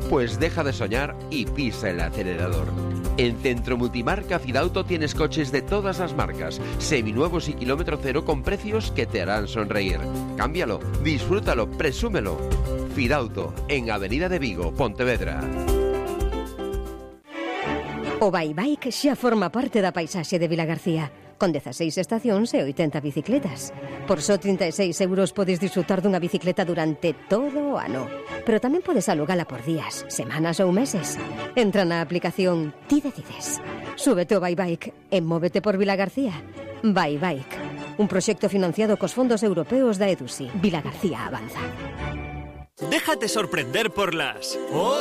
Pues deja de soñar y pisa el acelerador. En Centro Multimarca Fidauto tienes coches de todas las marcas, seminuevos y kilómetro cero con precios que te harán sonreír. Cámbialo, disfrútalo, presúmelo. Fidauto, en Avenida de Vigo, Pontevedra. O Bike xa forma parte da paisaxe de Vilagarcía, con 16 estacións e 80 bicicletas. Por só 36 euros podes disfrutar dunha bicicleta durante todo o ano. Pero tamén podes alugala por días, semanas ou meses. Entra na aplicación Ti Decides. Súbete ao Bike e móvete por Vilagarcía. Bike, un proxecto financiado cos fondos europeos da EDUSI. Vilagarcía avanza. Déjate sorprender por las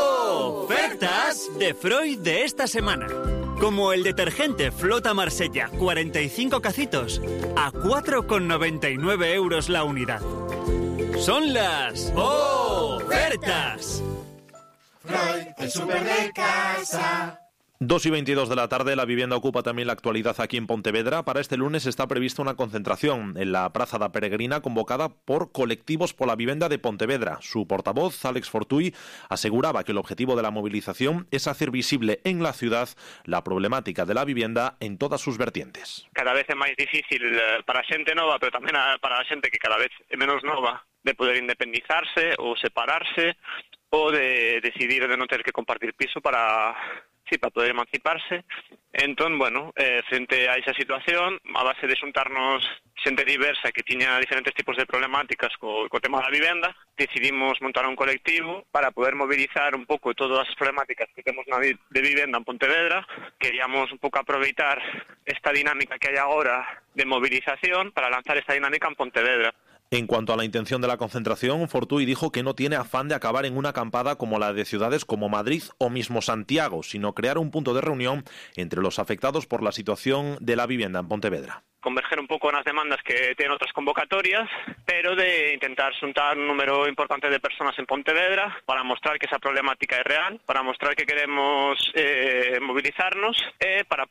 ofertas de Freud de esta semana. Como el detergente Flota Marsella 45 cacitos a 4,99 euros la unidad. Son las ofertas. Freud, el súper de casa. 2:22 de la tarde, la vivienda ocupa también la actualidad aquí en Pontevedra. Para este lunes está prevista una concentración en la Praza da Peregrina convocada por Colectivos pola Vivenda de Pontevedra. Su portavoz, Alex Fortuy, aseguraba que el objetivo de la movilización es hacer visible en la ciudad la problemática de la vivienda en todas sus vertientes. Cada vez é máis difícil para a xente nova, pero tamén para a xente que cada vez é menos nova, de poder independizarse ou separarse ou de decidir de non ter que compartir piso para poder emanciparse. Entón, frente a esa situación, a base de xuntarnos xente diversa que tiña diferentes tipos de problemáticas co tema da vivenda, decidimos montar un colectivo para poder mobilizar un pouco todas as problemáticas que temos de vivenda en Pontevedra. Queríamos un pouco aproveitar esta dinámica que hai agora de movilización para lanzar esta dinámica en Pontevedra. En cuanto a la intención de la concentración, Fortuy dijo que no tiene afán de acabar en una acampada como la de ciudades como Madrid o mismo Santiago, sino crear un punto de reunión entre los afectados por la situación de la vivienda en Pontevedra. Converger un pouco nas demandas que ten outras convocatorias, pero de intentar xuntar un número importante de personas en Pontevedra para mostrar que esa problemática é real, para mostrar que queremos movilizarnos e para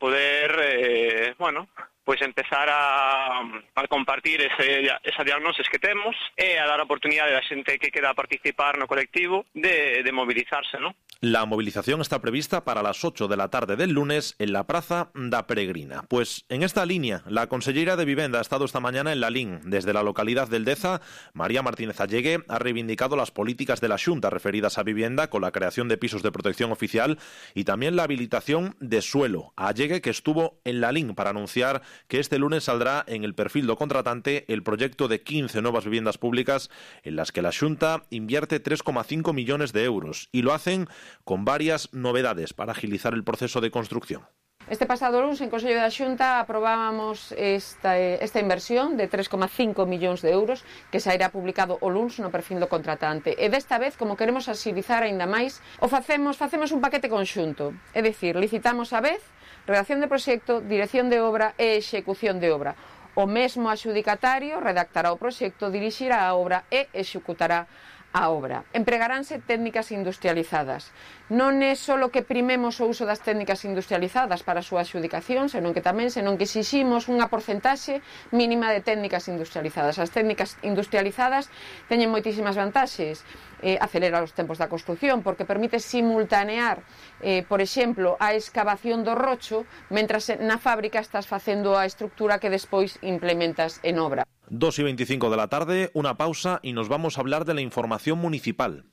poder, pois empezar a compartir esa diagnosis que temos e a dar a oportunidade a xente que queda a participar no colectivo de movilizarse, ¿no? La movilización está prevista para las 8 de la tarde del lunes en la Praza da Peregrina. Pues en esta línea, la consellera de Vivenda ha estado esta mañana en Lalín. Desde la localidad del Deza, María Martínez Allegue ha reivindicado las políticas de la Xunta referidas a vivienda con la creación de pisos de protección oficial y también la habilitación de suelo. Allegue, que estuvo en Lalín para anunciar que este lunes saldrá en el perfil do contratante el proyecto de 15 nuevas viviendas públicas en las que la Xunta invierte 3,5 millones de euros y lo hacen con varias novedades para agilizar el proceso de construcción. Este pasado lunes, en Consello da Xunta, aprobábamos esta inversión de 3,5 millóns de euros que sairá publicado o lunes no perfil do contratante. E desta vez, como queremos agilizar aínda máis, facemos un paquete conxunto. É dicir, licitamos a vez redacción de proxecto, dirección de obra e execución de obra. O mesmo adxudicatario redactará o proxecto, dirixirá a obra e executará a obra. Empregaránse técnicas industrializadas. Non é só que primemos o uso das técnicas industrializadas para a súa adxudicación, senón que exiximos unha porcentaxe mínima de técnicas industrializadas. As técnicas industrializadas teñen moitísimas vantaxes. Acelera os tempos da construción, porque permite simultanear, por exemplo, a escavación do rocho, mentras na fábrica estás facendo a estructura que despois implementas en obra. 2:25 de la tarde, una pausa y nos vamos a hablar de la información municipal.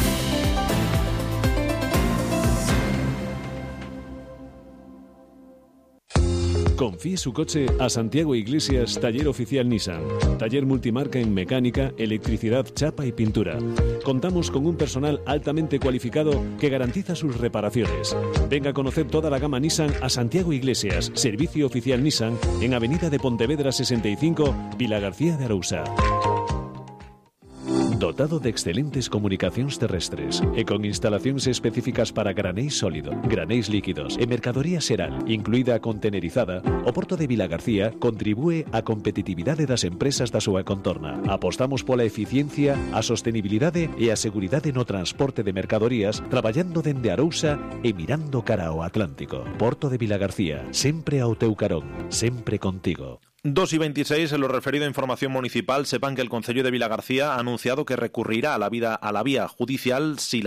Confíe su coche a Santiago Iglesias, taller oficial Nissan. Taller multimarca en mecánica, electricidad, chapa y pintura. Contamos con un personal altamente cualificado que garantiza sus reparaciones. Venga a conocer toda la gama Nissan a Santiago Iglesias, servicio oficial Nissan, en Avenida de Pontevedra 65, Vilagarcía de Arousa. Dotado de excelentes comunicacións terrestres e con instalacións específicas para granéis sólido, granéis líquidos e mercadoría xeral, incluída a contenerizada, o Porto de Vilagarcía contribúe á competitividade das empresas da súa contorna. Apostamos pola eficiencia, a sostenibilidade e a seguridade no transporte de mercadorías, traballando dende Arousa e mirando cara ao Atlántico. Porto de Vilagarcía, sempre ao teu carón, sempre contigo. 2:26, en lo referido a información municipal, sepan que el Concello de Vilagarcía ha anunciado que recurrirá a la vía judicial si